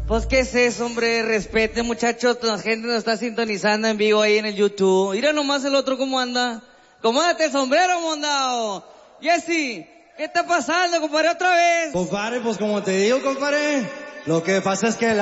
Pues, ¿qué es eso, hombre? Respete, muchachos. La gente nos está sintonizando en vivo ahí en el YouTube. Mira nomás el otro cómo anda. Acomódate el sombrero, mondao. Jessy, ¿qué está pasando, compadre, otra vez? Compadre, pues como te digo, compadre, lo que pasa es que